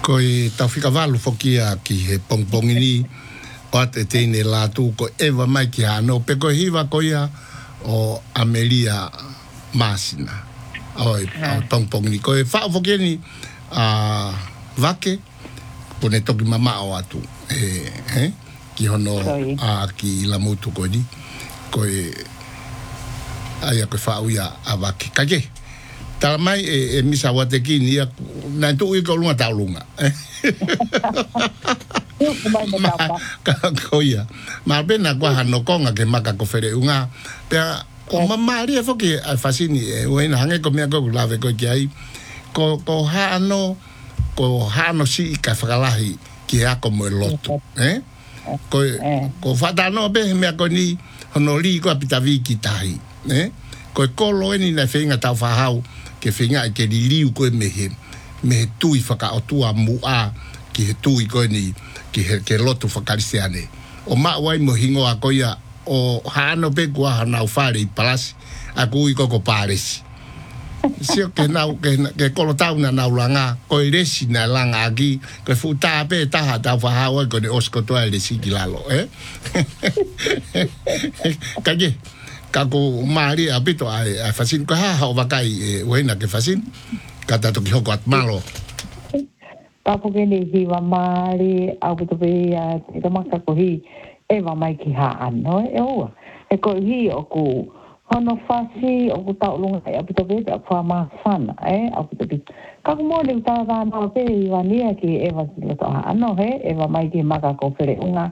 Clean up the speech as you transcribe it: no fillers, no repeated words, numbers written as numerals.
Koe tau whikawalo whokia ki he pongpongi ni o te tēne lātu ko ewa mai ki hano pe koe hiwa koia o Amelia Masina oi pongpongi ni koe whao whokia ni wake pone toki mama o atu ki hono ki Lamutu koe ni koe aia koe whao ia a wake kake tala mai misa wate ki ni na tu i ko lunga tau lunga koia ma bena kwa hano konga ke maka ko fere unga pe o mama ri foki ai fasini o ina hange ko me ko lave ko ki ai ko hano si ka fakalahi ki a ko mo loto ko fata no be me ko ni hono li ko apitavi ki tai ko lo ni na fenga tau fa hau ke whinga ke ririu koe me tui whaka o tua mua ki he tui koe ni ki he lotu whakarisi ane. O mawai mo hingo a koia o hano pe kua hanau whare i palasi a kui koko pāresi. Sio ke kolo tauna nau langa koe resi na langa aki koe futa pe taha tau whahau koe ne osko toa resi ki lalo. Kage. Kako mari apito ai fasin ko ha o vakai wena ke fasin kata to ki hoko at malo papo ke ni hiwa mari au to be te maka ko hi e wa mai ki ha ano e ko hi o ku hono fasi o ku ta lunga e apito be a fa ma fan au to be kako mo le ta na pe wa ni ki e wa to ano e wa mai ki maka ko fere unga